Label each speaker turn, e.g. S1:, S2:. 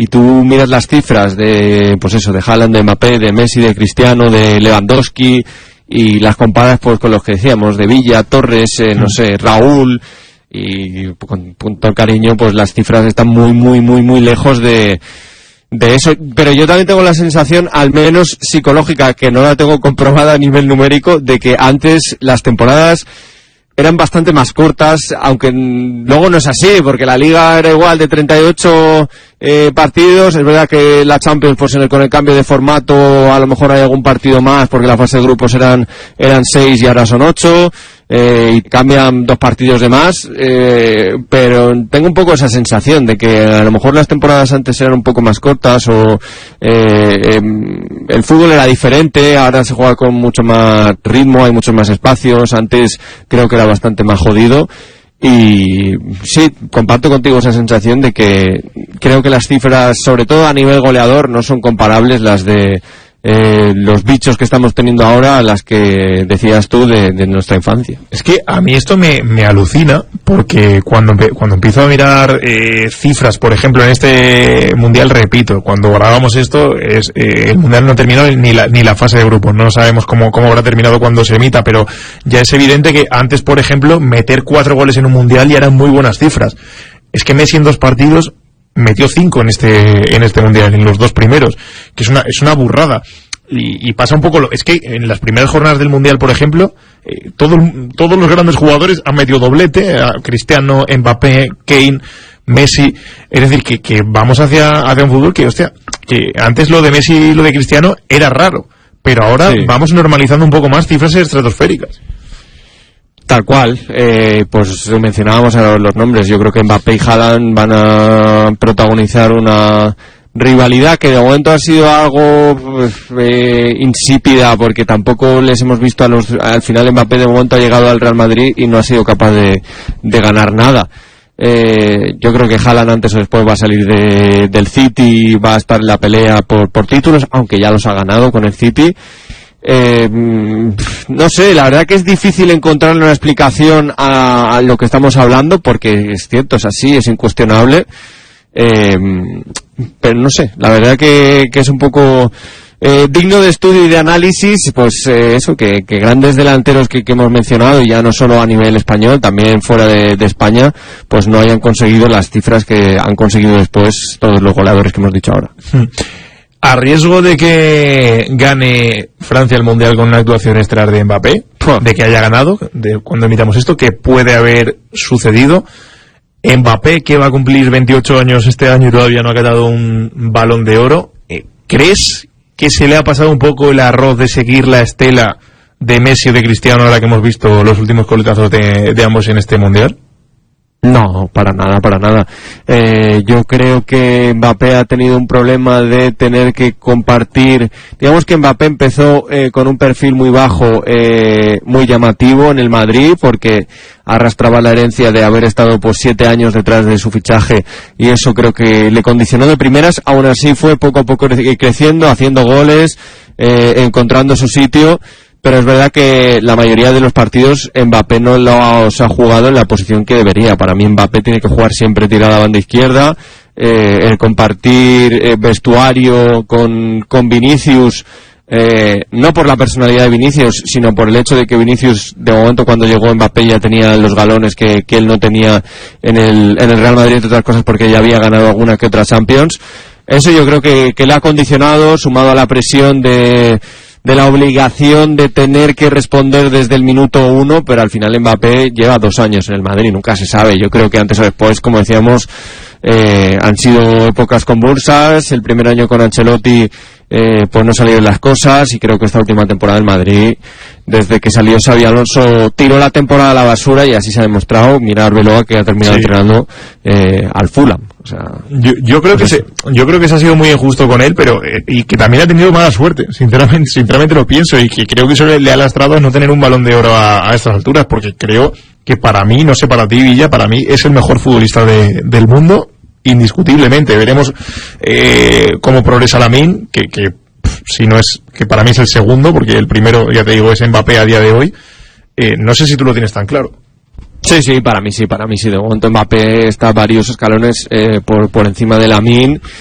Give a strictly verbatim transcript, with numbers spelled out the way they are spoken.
S1: y tú miras las cifras de, pues eso, de Haaland, de Mbappé, de Messi, de Cristiano, de Lewandowski, y las comparas pues con los que decíamos, de Villa, Torres, eh, no sé, Raúl, y con, con todo el cariño, pues las cifras están muy, muy, muy, muy lejos de de eso, pero yo también tengo la sensación, al menos psicológica, que no la tengo comprobada a nivel numérico, de que antes las temporadas eran bastante más cortas, aunque luego no es así, porque la Liga era igual de treinta y ocho eh, partidos. Es verdad que la Champions, pues en el, con el cambio de formato, a lo mejor hay algún partido más, porque la fase de grupos eran eran seis y ahora son ocho, eh, y cambian dos partidos de más, eh, pero tengo un poco esa sensación de que a lo mejor las temporadas antes eran un poco más cortas, o eh, eh, el fútbol era diferente, ahora se juega con mucho más ritmo, hay muchos más espacios, antes creo que era bastante más jodido. Y sí, comparto contigo esa sensación de que creo que las cifras, sobre todo a nivel goleador, no son comparables las de eh, los bichos que estamos teniendo ahora a las que decías tú de, de nuestra infancia.
S2: Es que a mí esto me, me alucina, porque cuando, cuando empiezo a mirar eh, cifras, por ejemplo, en este Mundial, repito, cuando grabamos esto, es eh, el Mundial no terminó ni la, ni la fase de grupos, no sabemos cómo, cómo habrá terminado cuando se emita, pero ya es evidente que antes, por ejemplo, meter cuatro goles en un Mundial ya eran muy buenas cifras. Es que Messi en dos partidos metió cinco en este en este Mundial, en los dos primeros, que es una es una burrada. Y, y pasa un poco lo, es que en las primeras jornadas del Mundial, por ejemplo, eh, todo, todos los grandes jugadores han metido doblete, a Cristiano, Mbappé, Kane, Messi. Es decir, que, que vamos hacia, hacia un fútbol que, hostia, que antes lo de Messi y lo de Cristiano era raro, pero ahora sí, vamos normalizando un poco más cifras estratosféricas.
S1: Tal cual, eh, pues mencionábamos ahora los nombres. Yo creo que Mbappé y Haaland van a protagonizar una rivalidad que de momento ha sido algo pues, eh, insípida, porque tampoco les hemos visto a los, al final Mbappé de momento ha llegado al Real Madrid y no ha sido capaz de, de ganar nada. Eh, yo creo que Haaland antes o después va a salir de, del City y va a estar en la pelea por, por títulos, aunque ya los ha ganado con el City. Eh, no sé, la verdad que es difícil encontrar una explicación a, a lo que estamos hablando, porque es cierto, es así, es incuestionable, eh, pero no sé, la verdad que, que es un poco eh, digno de estudio y de análisis, pues eh, eso, que, que grandes delanteros que, que hemos mencionado, y ya no solo a nivel español, también fuera de, de España, pues no hayan conseguido las cifras que han conseguido después todos los goleadores que hemos dicho ahora.
S2: Hmm. A riesgo de que gane Francia el Mundial con una actuación estelar de Mbappé, de que haya ganado, de cuando emitamos esto, que puede haber sucedido, Mbappé, que va a cumplir veintiocho años este año y todavía no ha ganado un Balón de Oro, ¿crees que se le ha pasado un poco el arroz de seguir la estela de Messi o de Cristiano ahora que hemos visto los últimos coletazos de, de ambos en este Mundial?
S1: No, para nada, para nada. Eh, yo creo que Mbappé ha tenido un problema de tener que compartir. Digamos que Mbappé empezó eh, con un perfil muy bajo, eh, muy llamativo en el Madrid, porque arrastraba la herencia de haber estado pues siete años detrás de su fichaje, y eso creo que le condicionó de primeras. Aún así fue poco a poco creciendo, haciendo goles, eh, encontrando su sitio. Pero es verdad que la mayoría de los partidos Mbappé no los ha jugado en la posición que debería. Para mí Mbappé tiene que jugar siempre tirado a la banda izquierda, eh, el compartir eh, vestuario con, con Vinicius, eh, no por la personalidad de Vinicius, sino por el hecho de que Vinicius, de momento cuando llegó Mbappé, ya tenía los galones que, que él no tenía en el, en el Real Madrid, entre otras cosas porque ya había ganado alguna que otra Champions. Eso yo creo que, que le ha condicionado, sumado a la presión de de la obligación de tener que responder desde el minuto uno, pero al final Mbappé lleva dos años en el Madrid, nunca se sabe. Yo creo que antes o después, como decíamos, eh, han sido épocas convulsas. El primer año con Ancelotti eh, pues no salieron las cosas, y creo que esta última temporada del Madrid, desde que salió Xabi Alonso, tiró la temporada a la basura, y así se ha demostrado. Mira Arbeloa, que ha terminado sí. entrenando eh, al Fulham. O sea,
S2: yo, yo creo pues que se, yo creo que se ha sido muy injusto con él, pero eh, y que también ha tenido mala suerte, sinceramente, sinceramente lo pienso, y que creo que eso le, le ha lastrado a no tener un Balón de Oro a, a estas alturas, porque creo que para mí, no sé para ti, Villa, para mí es el mejor futbolista de, del mundo, indiscutiblemente. Veremos eh, cómo progresa Lamine, que, que pff, si no es, que para mí es el segundo, porque el primero, ya te digo, es Mbappé a día de hoy. Eh, no sé si tú lo tienes tan claro.
S1: Sí, sí, para mí sí, para mí sí. De momento Mbappé está varios escalones eh, por, por encima de Lamine,